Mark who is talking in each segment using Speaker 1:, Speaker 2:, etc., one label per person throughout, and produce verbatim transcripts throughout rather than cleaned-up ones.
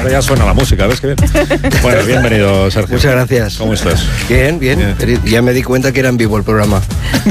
Speaker 1: ahora ya suena la música, ¿ves qué bien? Bueno, bienvenido, Sergio.
Speaker 2: Muchas gracias.
Speaker 1: ¿Cómo estás?
Speaker 2: Bien, bien, bien. Ya me di cuenta que era en vivo el programa.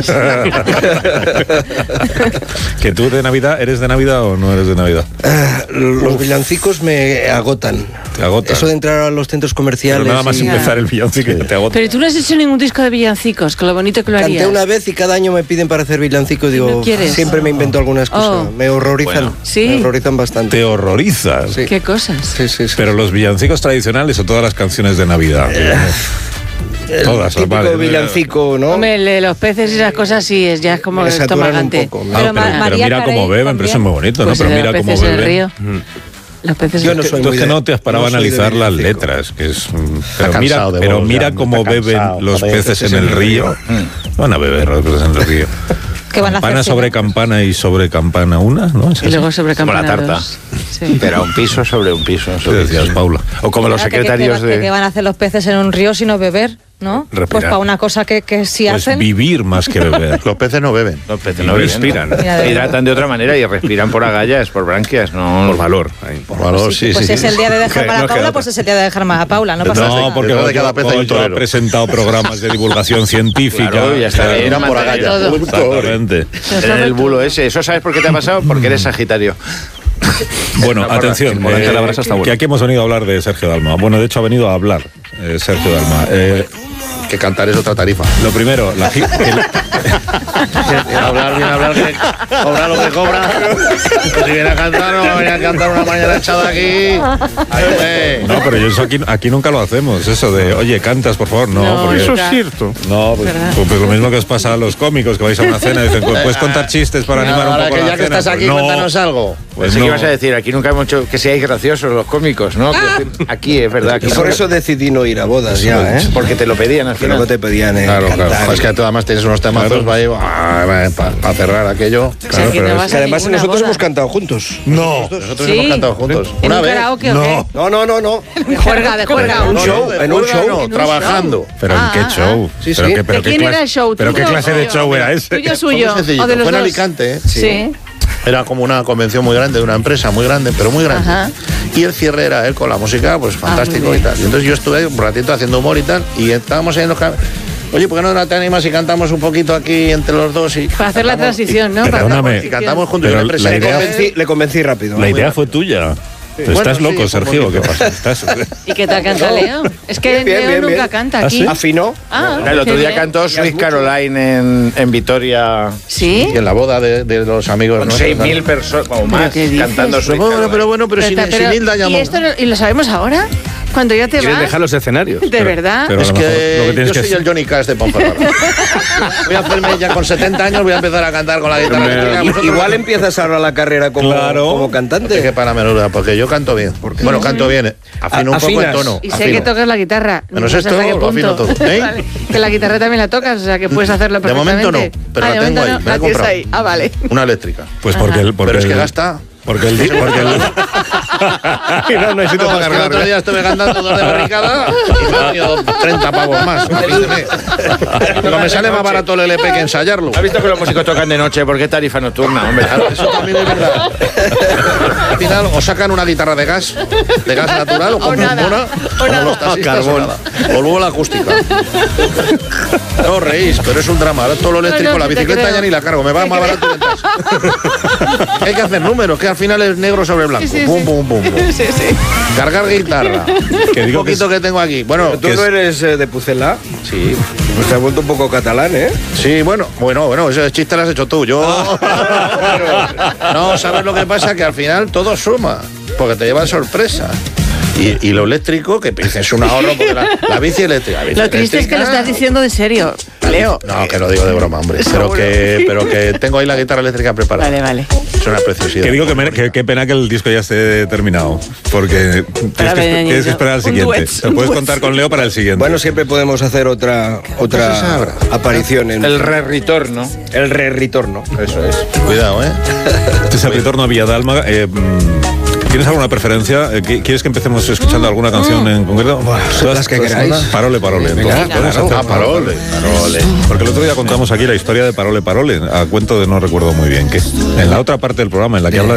Speaker 1: ¿Que tú de Navidad, eres de Navidad o no eres de Navidad?
Speaker 2: Uh, los Uf. villancicos me agotan.
Speaker 1: Te agotan.
Speaker 2: Eso de entrar a los centros comerciales.
Speaker 1: Pero nada más
Speaker 2: y...
Speaker 1: empezar el villancico te agota.
Speaker 3: Pero tú no has hecho ningún disco de villancicos, con lo bonito que lo harías.
Speaker 2: Canté una vez y cada año me piden para hacer villancicos. Digo,
Speaker 3: ¿No quieres?
Speaker 2: siempre me invento algunas cosas.
Speaker 3: Oh.
Speaker 2: Me horrorizan.
Speaker 1: Bueno.
Speaker 3: ¿Sí?
Speaker 2: Me horrorizan bastante.
Speaker 1: ¿Te horrorizas?
Speaker 2: Sí.
Speaker 3: ¿Qué cosas?
Speaker 2: Sí, sí, sí.
Speaker 1: Pero los villancicos tradicionales o todas las canciones de Navidad.
Speaker 2: Eh. El
Speaker 1: Todas,
Speaker 2: típico
Speaker 1: vale,
Speaker 2: villancico, ¿no?
Speaker 3: Hombre, el de los peces y esas cosas sí, es, ya es como
Speaker 2: Me saturan
Speaker 3: estomagante.
Speaker 2: un poco.
Speaker 1: Ah, pero, pero, pero mira cómo beben, pero eso es muy bonito,
Speaker 3: pues
Speaker 1: ¿no? Pero
Speaker 3: de
Speaker 1: mira
Speaker 3: los
Speaker 1: cómo
Speaker 3: peces en el
Speaker 1: beben.
Speaker 3: río.
Speaker 1: Mm.
Speaker 3: Los peces
Speaker 2: Yo no soy
Speaker 1: Tú
Speaker 2: muy
Speaker 1: es que
Speaker 2: de,
Speaker 1: no te has parado
Speaker 2: no
Speaker 1: a analizar las
Speaker 2: villancico.
Speaker 1: letras, que es... Pero
Speaker 4: Está
Speaker 1: mira,
Speaker 4: de
Speaker 1: pero
Speaker 4: vos,
Speaker 1: mira
Speaker 4: ya,
Speaker 1: cómo
Speaker 4: está
Speaker 1: beben
Speaker 4: cansado,
Speaker 1: los
Speaker 4: joder,
Speaker 1: peces en el río.
Speaker 4: Mm.
Speaker 1: Van a beber los peces en el río.
Speaker 5: ¿Qué van a
Speaker 1: Campana
Speaker 5: hacer?
Speaker 1: sobre campana y sobre campana una, ¿no? ¿Es
Speaker 3: y luego sobre
Speaker 4: Como la
Speaker 3: campana
Speaker 4: tarta.
Speaker 3: dos. Sí.
Speaker 4: Pero un piso sobre un piso.
Speaker 1: ¿Qué decías, Paula?
Speaker 4: O como los
Speaker 5: Espérate,
Speaker 4: secretarios
Speaker 5: ¿qué, qué,
Speaker 4: de...
Speaker 5: ¿Qué van a hacer los peces en un río sino beber? ¿No?
Speaker 1: Respirar.
Speaker 5: Pues para una cosa que, que sí
Speaker 1: Pues
Speaker 5: hacen.
Speaker 1: vivir más que beber.
Speaker 4: Los peces no beben. Los peces no
Speaker 1: respiran.
Speaker 4: beben.
Speaker 5: Mira, de
Speaker 4: Hidratan de otra manera y respiran por agallas, por branquias, no...
Speaker 1: Por valor. Ahí.
Speaker 4: Por valor, sí,
Speaker 5: pues
Speaker 4: sí.
Speaker 5: si es el día de dejar mal a
Speaker 4: No queda
Speaker 5: Paula,
Speaker 4: otra.
Speaker 5: pues es el día de dejar mal a Paula, no pasa nada.
Speaker 1: No, porque
Speaker 4: Detrás de cada
Speaker 1: yo,
Speaker 4: pez hay un
Speaker 1: yo he
Speaker 4: torero.
Speaker 1: presentado programas de divulgación científica.
Speaker 4: Claro, ya está bien.
Speaker 3: Todo.
Speaker 4: por agallas.
Speaker 3: Todo.
Speaker 1: Exactamente.
Speaker 4: En el bulo ese. ¿Eso sabes por qué te ha pasado? Porque eres Sagitario.
Speaker 1: Bueno, atención,
Speaker 4: el volante
Speaker 1: eh,
Speaker 4: de la brasa está bueno.
Speaker 1: que aquí hemos venido a hablar de Sergio Dalma. Bueno, de hecho ha venido a hablar eh, Sergio Dalma. Eh,
Speaker 4: Que cantar es otra tarifa.
Speaker 1: lo primero, la gi- el-
Speaker 4: hablar, bien hablar, que cobra lo que cobra. Que si viene a cantar, no viene a cantar una mañana echada aquí. Ay,
Speaker 1: no, pero yo eso aquí, aquí nunca lo hacemos, eso de, oye, cantas, por favor, no.
Speaker 3: No,
Speaker 1: porque,
Speaker 3: eso es
Speaker 4: cierto.
Speaker 1: no, pues,
Speaker 3: ¿Verdad?
Speaker 1: pues, pues lo mismo que os pasa a los cómicos que vais a una cena y dicen, ¿puedes contar chistes para animar un
Speaker 4: Ahora
Speaker 1: poco
Speaker 4: que
Speaker 1: la
Speaker 4: ya que
Speaker 1: cena?
Speaker 4: estás aquí,
Speaker 1: Pues no.
Speaker 4: cuéntanos algo.
Speaker 1: Pues
Speaker 4: Pensé
Speaker 1: no.
Speaker 4: que ibas a decir, aquí nunca hemos hecho que seáis graciosos los cómicos, ¿no? Quiero decir, aquí es verdad. Aquí
Speaker 2: Y por
Speaker 4: no-
Speaker 2: eso decidí no ir a bodas ya, ¿eh?
Speaker 4: Porque te lo pedían al
Speaker 2: Que
Speaker 4: final.
Speaker 2: luego te pedían eh,
Speaker 4: Claro,
Speaker 2: cantar.
Speaker 4: claro. Es que tú además tienes unos temazos para cerrar aquello.
Speaker 3: sea, que no vas
Speaker 2: Que
Speaker 3: a
Speaker 2: además
Speaker 3: ninguna
Speaker 2: nosotros
Speaker 3: boda.
Speaker 2: hemos cantado juntos.
Speaker 1: No.
Speaker 4: Nosotros
Speaker 3: Sí.
Speaker 4: hemos cantado juntos.
Speaker 3: ¿En
Speaker 4: Una
Speaker 3: un
Speaker 4: vez.
Speaker 3: karaoke o
Speaker 1: No.
Speaker 3: qué?
Speaker 2: No, no, no, no.
Speaker 3: De juerga, de juerga.
Speaker 2: En un
Speaker 4: No,
Speaker 2: show,
Speaker 4: no,
Speaker 2: en un
Speaker 4: de
Speaker 2: show.
Speaker 4: no, trabajando.
Speaker 1: ¿Pero en
Speaker 3: Ah,
Speaker 1: qué
Speaker 3: ah,
Speaker 1: show?
Speaker 2: Sí,
Speaker 1: ¿Pero
Speaker 2: sí.
Speaker 1: qué, pero
Speaker 3: ¿De
Speaker 1: qué
Speaker 3: quién
Speaker 1: clase,
Speaker 3: era el show?
Speaker 1: ¿Pero qué
Speaker 3: ¿Tuyo
Speaker 1: clase
Speaker 3: o
Speaker 1: de
Speaker 3: mío?
Speaker 1: show era ese?
Speaker 3: ¿Tuyo
Speaker 4: Fue
Speaker 3: suyo?
Speaker 4: muy sencillo.
Speaker 3: ¿O de los
Speaker 4: Fue en
Speaker 3: dos?
Speaker 4: Alicante, ¿eh?
Speaker 3: Sí.
Speaker 4: Era como una convención muy grande de una empresa muy grande, pero muy grande.
Speaker 3: Ajá.
Speaker 4: Y el cierre era él con la música, pues fantástico
Speaker 3: muy
Speaker 4: y
Speaker 3: bien.
Speaker 4: tal. Y entonces yo estuve un ratito haciendo humor y tal, y estábamos ahí en los cam- Oye, ¿por qué no te animas y cantamos un poquito aquí entre los dos? Y
Speaker 3: Para hacer la
Speaker 4: cantamos-
Speaker 3: transición, ¿no?
Speaker 1: y-
Speaker 3: Para
Speaker 1: perdóname,
Speaker 3: hacer
Speaker 4: Y cantamos juntos.
Speaker 1: Pero
Speaker 4: y le
Speaker 1: la
Speaker 2: Le
Speaker 1: idea-
Speaker 4: presenté-
Speaker 2: convencí, le convencí rápido.
Speaker 1: La idea fue tuya.
Speaker 4: Bueno,
Speaker 1: ¿Estás
Speaker 4: sí,
Speaker 1: loco,
Speaker 4: fue
Speaker 1: Sergio?
Speaker 4: muy
Speaker 1: ¿Qué
Speaker 4: bien.
Speaker 1: pasa? ¿Estás...
Speaker 3: ¿Y qué tal canta Leo? Es que
Speaker 2: Bien, bien,
Speaker 3: Leo
Speaker 2: bien,
Speaker 3: nunca
Speaker 2: bien.
Speaker 3: canta
Speaker 1: ¿Ah,
Speaker 3: aquí.
Speaker 1: sí?
Speaker 2: Afinó.
Speaker 3: Ah,
Speaker 4: El otro
Speaker 3: qué
Speaker 4: día
Speaker 3: bien.
Speaker 4: cantó Sweet Caroline en, en Vitoria.
Speaker 3: ¿Sí?
Speaker 4: Y en la boda de, de los amigos.
Speaker 3: Pues
Speaker 4: nuestros, seis mil
Speaker 3: ¿no?
Speaker 4: personas o
Speaker 3: ¿Pero
Speaker 4: más
Speaker 3: qué dices?
Speaker 4: cantando Sweet
Speaker 3: Pero
Speaker 4: Caroline. Pero bueno, pero,
Speaker 3: Pero
Speaker 4: sin,
Speaker 3: está-
Speaker 4: sin
Speaker 3: pero-
Speaker 4: Hilda
Speaker 3: ¿Y
Speaker 4: llamó.
Speaker 3: esto lo- y lo sabemos ahora? Cuando ya te
Speaker 6: ¿Quieres
Speaker 3: vas.
Speaker 6: dejar los escenarios?
Speaker 3: ¿De verdad?
Speaker 1: pero-
Speaker 4: Es
Speaker 1: a lo mejor
Speaker 4: que,
Speaker 1: lo que tienes
Speaker 4: yo
Speaker 1: que
Speaker 4: soy
Speaker 1: hacer-
Speaker 4: el Johnny Cash de Ponferrada. Voy a hacerme ya con setenta años, voy a empezar a cantar con la guitarra
Speaker 1: Hombre,
Speaker 4: eléctrica.
Speaker 2: I-
Speaker 4: Vosotros-
Speaker 2: Igual empiezas ahora la carrera como,
Speaker 1: Claro.
Speaker 2: como
Speaker 4: No te
Speaker 2: cantante.
Speaker 4: quepa la menuda, porque yo canto bien. Bueno, canto bien. eh. Afino
Speaker 2: A-
Speaker 4: un poco el
Speaker 2: afinas.
Speaker 4: tono.
Speaker 3: Y sé
Speaker 4: afino.
Speaker 3: que tocas la guitarra.
Speaker 4: Menos
Speaker 3: No sé
Speaker 4: esto,
Speaker 3: hasta qué
Speaker 4: lo afino
Speaker 3: punto.
Speaker 4: todo. ¿Eh?
Speaker 3: Vale. Que la guitarra también la tocas, o sea que puedes hacerlo
Speaker 4: De
Speaker 3: perfectamente.
Speaker 4: momento no, pero
Speaker 3: Ah,
Speaker 4: la
Speaker 3: de
Speaker 4: tengo
Speaker 3: momento
Speaker 4: ahí,
Speaker 3: no,
Speaker 4: me la he
Speaker 3: la tienes
Speaker 4: comprado.
Speaker 3: ahí. Ah, vale.
Speaker 4: Una eléctrica.
Speaker 1: Pues porque el... Porque
Speaker 4: Pero es que
Speaker 1: el-
Speaker 4: gasta.
Speaker 1: Porque el... di- Porque el
Speaker 6: Y no necesito
Speaker 4: No,
Speaker 6: para
Speaker 4: es que el
Speaker 6: cargar.
Speaker 4: otro día estuve cantando dos de barricada y me han venido treinta pavos más. Pero me sale más barato el L P que ensayarlo.
Speaker 6: ¿Has visto que los músicos tocan de noche? ¿Por qué tarifa nocturna, hombre?
Speaker 4: Claro, eso también es verdad. Al final o sacan una guitarra de gas, de gas natural, o compran
Speaker 3: nada,
Speaker 4: una,
Speaker 3: o
Speaker 4: como
Speaker 3: nada.
Speaker 4: los taxistas,
Speaker 6: Carbón.
Speaker 4: o nada. O luego la acústica. No os reís, pero es un drama. Ahora todo lo eléctrico,
Speaker 3: No, no,
Speaker 4: la
Speaker 3: sí te
Speaker 4: bicicleta
Speaker 3: creo.
Speaker 4: ya ni la cargo, me va
Speaker 3: Te
Speaker 4: más
Speaker 3: creo.
Speaker 4: barato que el taxi. Hay que hacer números, que al final es negro sobre blanco.
Speaker 3: Sí, sí,
Speaker 4: pum,
Speaker 3: sí.
Speaker 4: pum, pum, pum.
Speaker 3: Sí, sí.
Speaker 4: Cargar guitarra.
Speaker 1: Que digo
Speaker 4: un
Speaker 1: que
Speaker 4: poquito que, tengo aquí. Bueno,
Speaker 2: ¿Tú
Speaker 4: que
Speaker 2: no
Speaker 4: es-
Speaker 2: eres eh, de Pucela?
Speaker 4: sí.
Speaker 2: Pues te has vuelto un poco catalán, ¿eh?
Speaker 4: Sí, bueno, bueno, bueno, ese chiste lo has hecho tú. Yo. No, ¿sabes lo que pasa? Que al final todo suma, porque te lleva sorpresa. Y, y lo eléctrico, que es un ahorro, porque la, la bici eléctrica. la bici
Speaker 3: Lo triste es que lo
Speaker 4: eléctrica-
Speaker 3: estás diciendo de serio, Leo.
Speaker 4: No, que lo digo de broma, hombre. Pero
Speaker 3: Seguro.
Speaker 4: que, pero que tengo ahí la guitarra eléctrica preparada.
Speaker 3: Vale, vale.
Speaker 4: Es una preciosidad.
Speaker 1: Que digo que, me- que- qué pena que el disco ya esté terminado. Porque tienes que,
Speaker 3: ver,
Speaker 1: tienes que
Speaker 3: niño.
Speaker 1: esperar al
Speaker 3: Un
Speaker 1: siguiente.
Speaker 3: duet,
Speaker 1: Lo
Speaker 3: un
Speaker 1: puedes
Speaker 3: duet.
Speaker 1: contar con Leo para el siguiente.
Speaker 2: Bueno, siempre podemos hacer otra
Speaker 4: se
Speaker 2: otra
Speaker 4: sabrá.
Speaker 2: aparición en
Speaker 6: El re-retorno.
Speaker 2: el re-retorno.
Speaker 6: Eso es.
Speaker 4: Cuidado, ¿eh?
Speaker 1: Este es el retorno a Villadalma. Eh, mm, ¿Tienes alguna preferencia? Eh, ¿qui- ¿Quieres que empecemos escuchando alguna canción en concreto?
Speaker 2: Todas las que queráis.
Speaker 1: Parole, parole.
Speaker 2: Venga,
Speaker 1: Entonces, podemos
Speaker 2: claro.
Speaker 1: hacer
Speaker 4: Ah, Parole. Parole.
Speaker 1: Porque el otro día contamos aquí la historia de Parole, Parole, a cuento de no recuerdo muy bien qué. En la otra parte del programa, en la que habla de